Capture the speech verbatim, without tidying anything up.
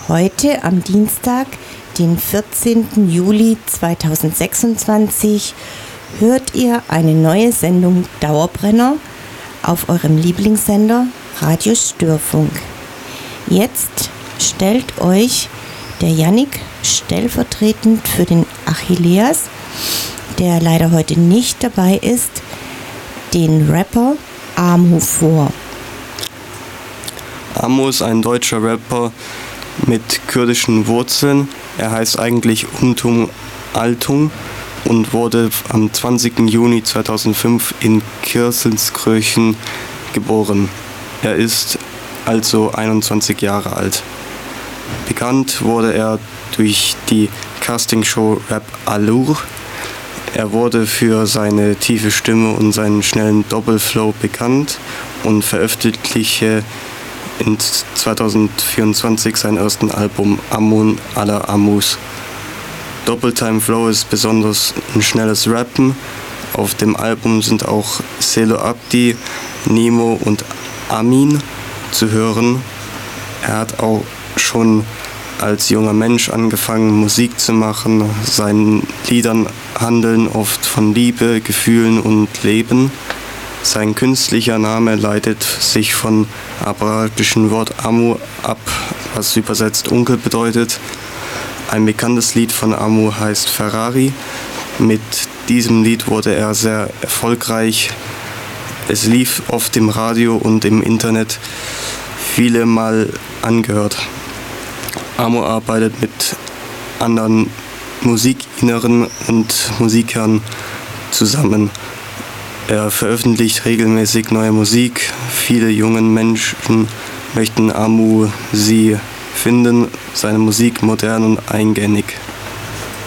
Heute am Dienstag, den vierzehnten Juli zweitausendsechsundzwanzig, hört ihr eine neue Sendung Dauerbrenner auf eurem Lieblingssender Radio Störfunk. Jetzt stellt euch der Jannik stellvertretend für den Achilleas, der leider heute nicht dabei ist, den Rapper Amu vor. Amu ist ein deutscher Rapper mit kurdischen Wurzeln. Er heißt eigentlich Umtum Altung und wurde am zwanzigsten Juni zweitausendfünf in Kirsenskirchen geboren. Er ist also einundzwanzig Jahre alt. Bekannt wurde er durch die Castingshow Rap Allure. Er wurde für seine tiefe Stimme und seinen schnellen Doppelflow bekannt und veröffentlichte in zweitausendvierundzwanzig sein erstes Album Amun ala Amus. Doppeltime Flow ist besonders ein schnelles Rappen. Auf dem Album sind auch Selo Abdi, Nemo und Amin zu hören. Er hat auch schon als junger Mensch angefangen, Musik zu machen. Seine Liedern handeln oft von Liebe, Gefühlen und Leben. Sein künstlicher Name leitet sich vom arabischen Wort Amu ab, was übersetzt Onkel bedeutet. Ein bekanntes Lied von Amu heißt Ferrari. Mit diesem Lied wurde er sehr erfolgreich. Es lief oft im Radio und im Internet viele Mal angehört. Amu arbeitet mit anderen Musikinneren und Musikern zusammen. Er veröffentlicht regelmäßig neue Musik. Viele junge Menschen möchten Amu sie finden, seine Musik modern und eingängig.